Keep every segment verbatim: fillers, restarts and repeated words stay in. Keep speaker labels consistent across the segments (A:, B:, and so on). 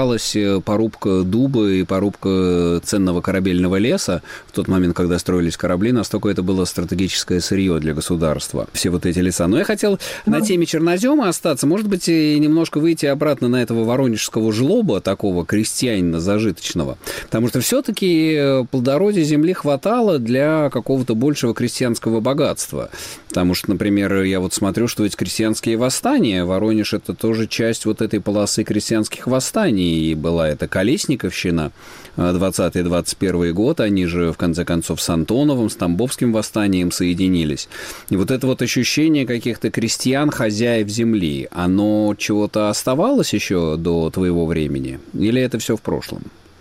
A: считалась порубка дуба и порубка ценного корабельного леса. В тот момент, когда строились корабли, настолько это было стратегическое сырье для государства. Все вот эти леса. Но я хотел на теме чернозема остаться. Может быть, и немножко выйти обратно на этого воронежского жлоба, такого крестьянина зажиточного. Потому что все-таки плодородия земли хватало для какого-то большего крестьянского богатства. Потому что, например, я вот смотрю, что эти крестьянские восстания, Воронеж — это тоже часть вот этой полосы крестьянских восстаний. И была это Колесниковщина, двадцатый-двадцать первый год, они же, в конце концов, с Антоновым, с Тамбовским восстанием соединились. И вот это вот ощущение каких-то крестьян, хозяев земли, оно чего-то оставалось еще до твоего времени? Или это все в прошлом?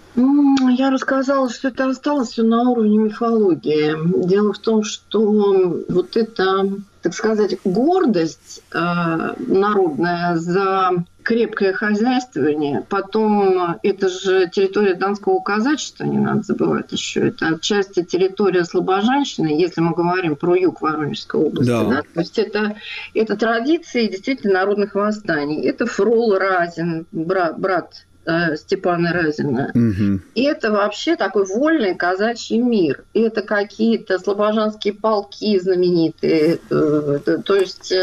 B: Я рассказала, что это осталось все на уровне мифологии. Дело в том, что вот эта, так сказать, гордость э, народная за крепкое хозяйствование, потом это же территория Донского казачества, не надо забывать еще, это отчасти территория Слобожанщины, если мы говорим про юг Воронежской области. Да. Да? То есть это, это традиции действительно народных восстаний. Это Фрол Разин, брат, брат Степана Разина. Угу. И это вообще такой вольный казачий мир. И это какие-то слобожанские полки знаменитые. То есть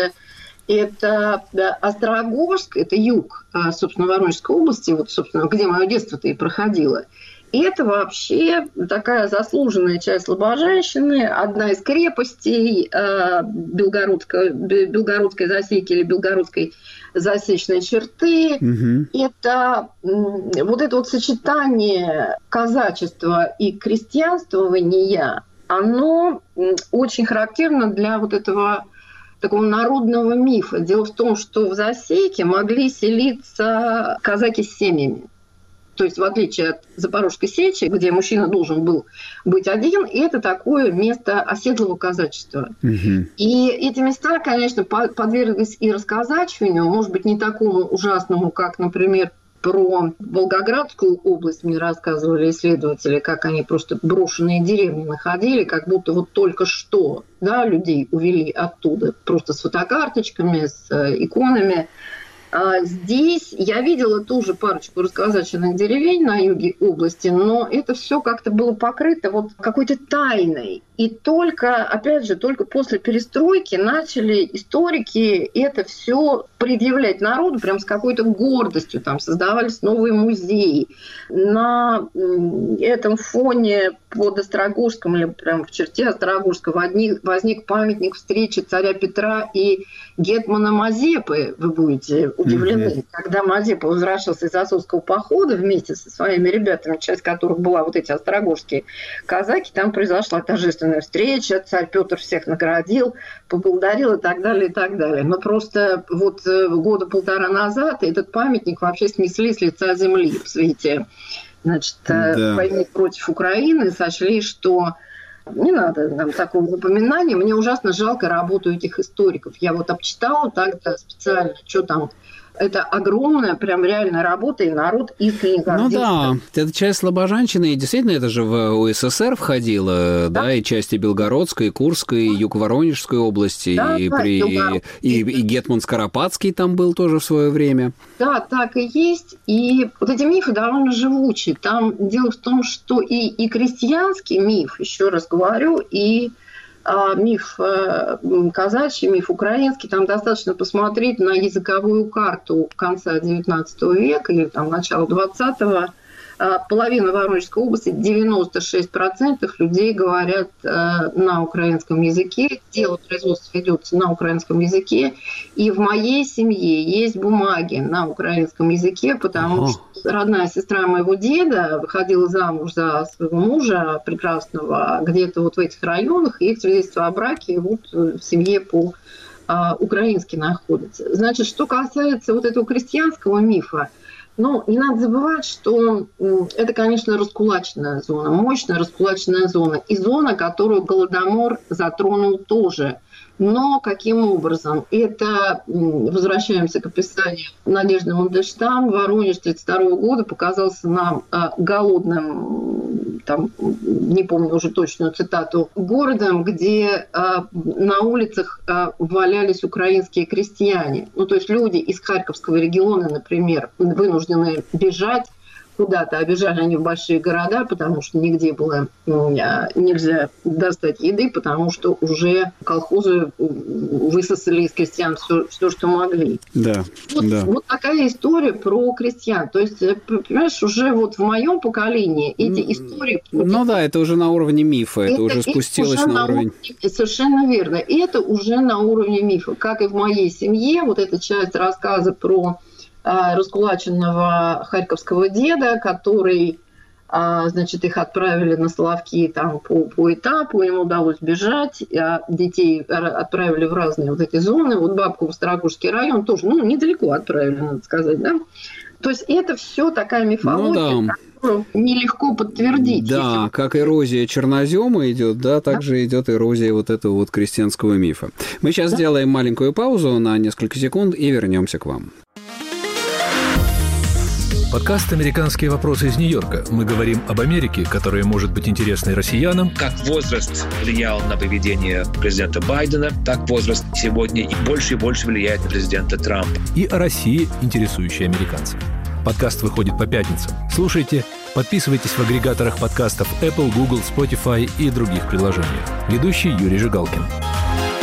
B: это Острогожск, это юг, собственно, Воронежской области, вот, собственно, где мое детство-то и проходило. И это вообще такая заслуженная часть Слобожанщины, одна из крепостей э, Белгородской, Белгородской засеки или Белгородской засечной черты. Угу. Это вот это вот сочетание казачества и крестьянствования, оно очень характерно для вот этого такого народного мифа. Дело в том, что в засеке могли селиться казаки с семьями. То есть в отличие от Запорожской сечи, где мужчина должен был быть один, это такое место оседлого казачества. Угу. И эти места, конечно, подверглись и расказачиванию, может быть, не такому ужасному, как, например, про Волгоградскую область мне рассказывали исследователи, как они просто брошенные деревни находили, как будто вот только что, да, людей увели оттуда, просто с фотокарточками, с иконами. А здесь я видела тоже парочку расказаченных деревень на юге области, но это все как-то было покрыто вот какой-то тайной. И только, опять же, только после перестройки начали историки это все предъявлять народу прям с какой-то гордостью. Там создавались новые музеи. На этом фоне под Острогожском или прям в черте Острогожска возник памятник встречи царя Петра и гетмана Мазепы. Вы будете удивлены. Mm-hmm. Когда Мазепа возвращался из Азовского похода вместе со своими ребятами, часть которых была вот эти острогожские казаки, там произошла торжественная встреча, царь Петр всех наградил, поблагодарил и так далее, и так далее. Но просто вот года полтора назад этот памятник вообще снесли с лица земли в свете, значит, да. войны против Украины, сочли, что не надо нам такого напоминания. Мне ужасно жалко работу этих историков. Я вот обчитала так-то специально, что там. Это огромная, прям реальная работа, и народ искренне гордится. Ну
A: да, это часть Слобожанщины, и действительно это же в УССР входило, да, да и части Белгородской, и Курской, и Юго-Воронежской области, да, и, да, при, и, и, и гетман Скоропадский там был тоже в свое время.
B: Да, так и есть. И вот эти мифы довольно живучие. Там дело в том, что и, и крестьянский миф, еще раз говорю, и миф казачий, миф украинский, там достаточно посмотреть на языковую карту конца девятнадцатого века или там начала двадцатого. Половина Воронежской области, девяносто шесть процентов людей говорят на украинском языке. Дело производства ведется на украинском языке. И в моей семье есть бумаги на украинском языке, потому ага. что родная сестра моего деда выходила замуж за своего мужа прекрасного где-то вот в этих районах, и их свидетельство о браке вот в семье по украински находится. Значит, что касается вот этого крестьянского мифа, но не надо забывать, что это, конечно, раскулаченная зона, мощная раскулаченная зона. И зона, которую Голодомор затронул тоже. Но каким образом? Это, возвращаемся к описанию Надежды Мандельштам, Воронеж тысяча девятьсот тридцать второго года показался нам голодным там, не помню уже точную цитату, городом, где на улицах валялись украинские крестьяне. Ну, то есть люди из Харьковского региона, например, вынуждены бежать куда-то, а бежали они в большие города, потому что нигде было нельзя достать еды, потому что уже колхозы высосали из крестьян все, все что могли.
A: Да,
B: вот,
A: да.
B: Вот такая история про крестьян. То есть, понимаешь, уже вот в моем поколении эти истории...
A: Ну да, это уже на уровне мифа, это, это уже спустилось это уже на уровень...
B: уровне... Совершенно верно. И это уже на уровне мифа. Как и в моей семье, вот эта часть рассказа про раскулаченного харьковского деда, который, значит, их отправили на Соловки там по, по этапу, ему удалось бежать, а детей отправили в разные вот эти зоны. Вот бабку в Старокушский район тоже, ну, недалеко отправили, надо сказать, да. То есть это все такая мифология, ну, да. которую нелегко подтвердить.
A: Да,
B: если...
A: как эрозия чернозема идет, да, так же да? идет эрозия вот этого вот крестьянского мифа. Мы сейчас да? сделаем маленькую паузу на несколько секунд и вернемся к вам.
C: Подкаст «Американские вопросы» из Нью-Йорка. Мы говорим об Америке, которая может быть интересной россиянам.
D: Как возраст влиял на поведение президента Байдена, так возраст сегодня и больше и больше влияет на президента Трампа.
C: И о России, интересующей американцев. Подкаст выходит по пятницам. Слушайте, подписывайтесь в агрегаторах подкастов Apple, Google, Spotify и других приложениях. Ведущий Юрий Жигалкин.